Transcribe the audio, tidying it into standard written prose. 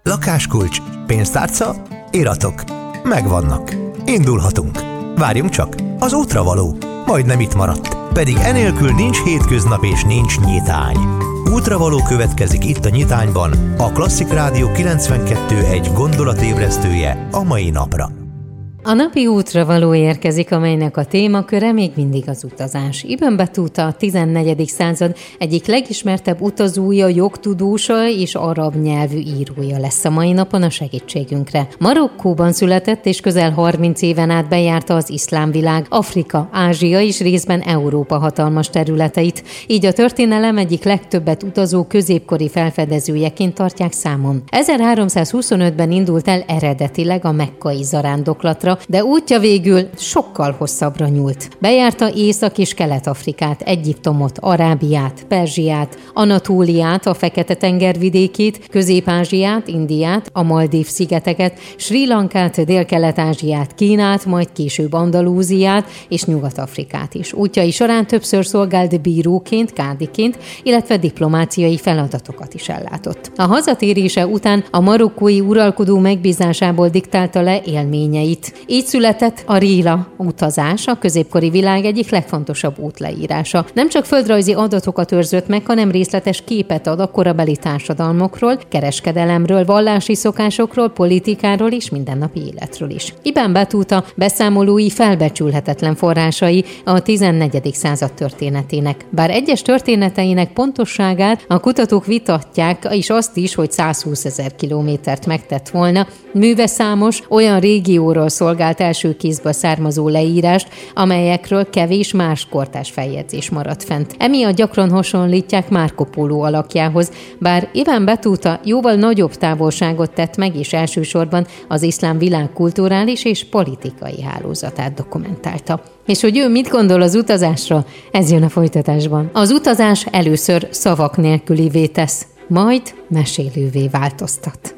Lakáskulcs, pénztárca, iratok. Megvannak. Indulhatunk. Várjunk csak, az útra való. Majdnem itt maradt. Pedig enélkül nincs hétköznap és nincs nyitány. Útravaló következik itt a Nyitányban, a Klasszik Rádió 92.1 gondolatébresztője a mai napra. A napi útravaló érkezik, amelynek a témaköre még mindig az utazás. Ibn Battuta a 14. század egyik legismertebb utazója, jogtudósa és arab nyelvű írója lesz a mai napon a segítségünkre. Marokkóban született, és közel 30 éven át bejárta az iszlám világ, Afrika, Ázsia és részben Európa hatalmas területeit. Így a történelem egyik legtöbbet utazó középkori felfedezőjeként tartják számon. 1325-ben indult el eredetileg a mekkai zarándoklatra, de útja végül sokkal hosszabbra nyúlt. Bejárta Észak- és Kelet-Afrikát, Egyiptomot, Arábiát, Perzsiát, Anatóliát, a Fekete-tenger vidékét, Közép-Ázsiát, Indiát, a Maldív-szigeteket, Srí Lankát, Dél-Kelet-Ázsiát, Kínát, majd később Andalúziát és Nyugat-Afrikát is. Útjai során többször szolgált bíróként, kádiként, illetve diplomáciai feladatokat is ellátott. A hazatérése után a marokkói uralkodó megbízásából diktálta le élményeit. Így született a Rihla utazás, a középkori világ egyik legfontosabb útleírása. Nem csak földrajzi adatokat őrzött meg, hanem részletes képet ad a korabeli társadalmokról, kereskedelemről, vallási szokásokról, politikáról és mindennapi életről is. Ibn Battuta beszámolói felbecsülhetetlen forrásai a 14. század történetének. Bár egyes történeteinek pontosságát a kutatók vitatják, és azt is, hogy 120 000 kilométert megtett volna, műve számos olyan régióról szolgált első kézből származó leírást, amelyekről kevés más kortárs feljegyzés maradt fent. Emiatt gyakran hasonlítják Marco Polo alakjához, bár Ibn Battuta jóval nagyobb távolságot tett meg, és elsősorban az iszlám világ kulturális és politikai hálózatát dokumentálta. És hogy ő mit gondol az utazásról, ez jön a folytatásban. Az utazás először szavak nélkülivé tesz, majd mesélővé változtat.